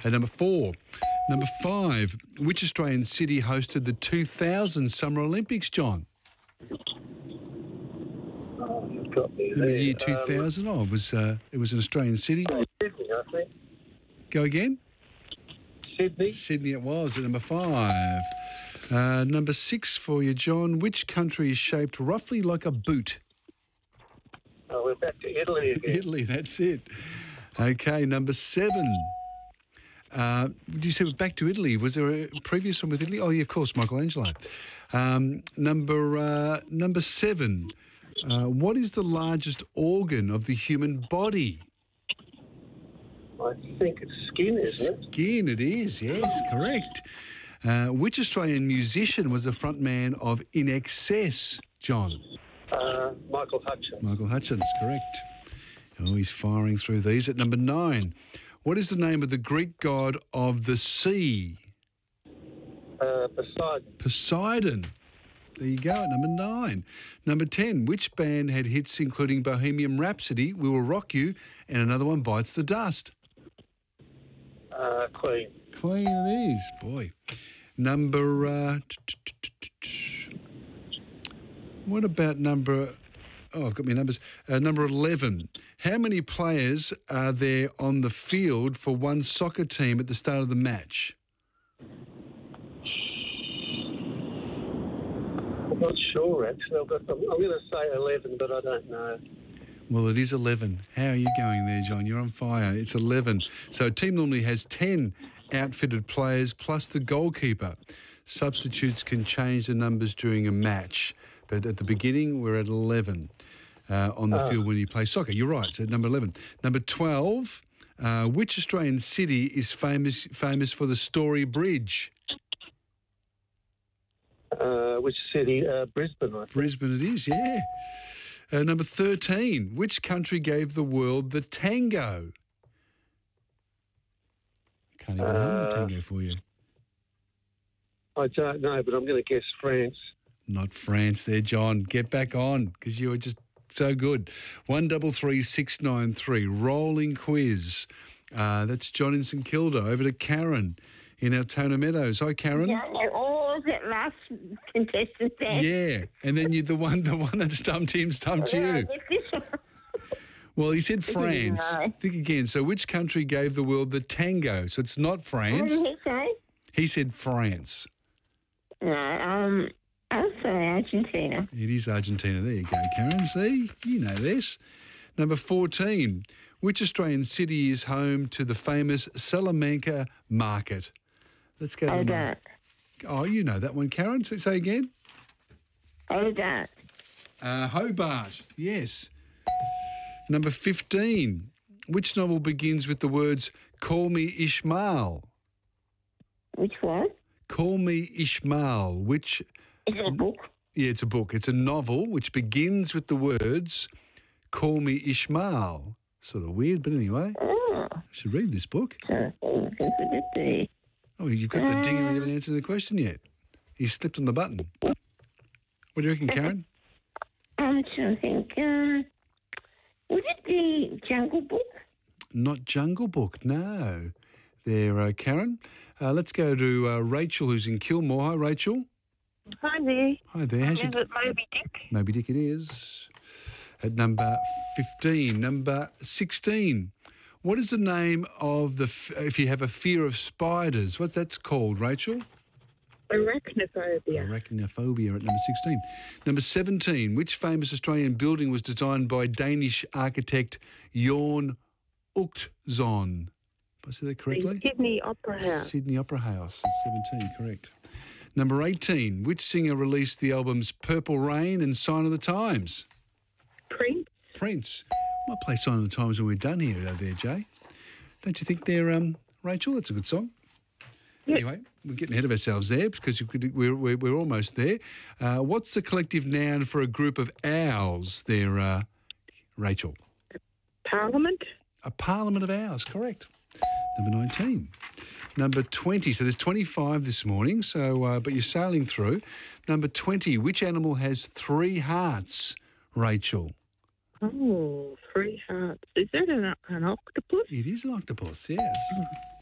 Number 4. Number 5. Which Australian city hosted the 2000 Summer Olympics, John? You've got me In there. the year 2000? It was an Australian city. Sydney, I think. Go again? Sydney. Sydney it was at number 5. Number 6 for you, John. Which country is shaped roughly like a boot? Oh, we're back to Italy again. Italy, that's it. Okay, number 7. Did you say we're back to Italy? Was there a previous one with Italy? Oh, yeah, of course, Michelangelo. Number 7. What is the largest organ of the human body? I think it's skin, isn't it? Skin, it is, yes, correct. Which Australian musician was the frontman of In Excess, John? Michael Hutchins. Michael Hutchins, correct. Oh, he's firing through these. At number 9, what is the name of the Greek god of the sea? Poseidon. Poseidon. There you go, at number 9. Number 10, which band had hits including Bohemian Rhapsody, We Will Rock You, and another one, Bites the Dust? Queen. Queen it is, boy. Number... what about number... Oh, I've got my numbers. Number 11. How many players are there on the field for one soccer team at the start of the match? I'm not sure, actually. I'm going to say 11, but I don't know. Well, it is 11. How are you going there, John? You're on fire. It's 11. So a team normally has 10 outfitted players plus the goalkeeper. Substitutes can change the numbers during a match, but at the beginning we're at 11 on the field when you play soccer. You're right, so number 11. Number 12, which Australian city is famous for the Story Bridge? Which city? Brisbane, I think. Brisbane it is, yeah. Number 13, which country gave the world the tango? Can't even name the tango for you. I don't know, but I'm going to guess France. Not France there, John. Get back on, because you were just so good. 133693, rolling quiz. That's John in St Kilda. Over to Karen in Altona Meadows. Hi, Karen. Yeah, all that last contestant there. Yeah, and then you the one that stumped him stumped you. Well, he said France. Think again. So which country gave the world the tango? So it's not France. What did he say? He said France. No, I'll say Argentina. It is Argentina. There you go, Karen. See? You know this. Number 14. Which Australian city is home to the famous Salamanca Market? Let's go to Hobart. Oh, you know that one, Karen. Say again. Hobart. Hobart, yes. Number 15. Which novel begins with the words, Call Me Ishmael? Which one? Call Me Ishmael, which... Is it a book? Yeah, it's a book. It's a novel which begins with the words, Call Me Ishmael. Sort of weird, but anyway. Oh. I should read this book. So, Oh, you've got the ding and you haven't answered the question yet. You slipped on the button. What do you reckon, Karen? I'm trying to think. Was it the Jungle Book? Not Jungle Book, no. There, Karen. Let's go to Rachel, who's in Kilmore. Hi, Rachel. Hi there. Hi there. Is it Moby Dick? Moby Dick it is. At number 15. Number 16. What is the name of if you have a fear of spiders? What's that called, Rachel? Arachnophobia. Arachnophobia at number 16. Number 17. Which famous Australian building was designed by Danish architect Jorn Utzon? Did I say that correctly? The Sydney Opera House. Sydney Opera House. That's 17, correct. Number 18. Which singer released the albums Purple Rain and Sign of the Times? Prince. Prince. Might play Sign of the Times when we're done here there, Jay. Don't you think they're, Rachel? That's a good song. Yep. Anyway, we're getting ahead of ourselves there because we're almost there. What's the collective noun for a group of owls there, Rachel? Parliament. A parliament of owls, correct. Number 19. Number 20. So there's 25 this morning, so but you're sailing through. Number 20. Which animal has 3 hearts, Rachel? Oh, 3 hearts. Is that an octopus? It is an octopus, yes.